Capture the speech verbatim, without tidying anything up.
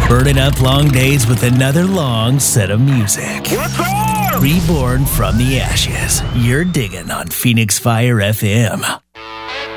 Burning up long days with another long set of music. What's on? Reborn from the ashes. You're digging on Phoenix Fire F M.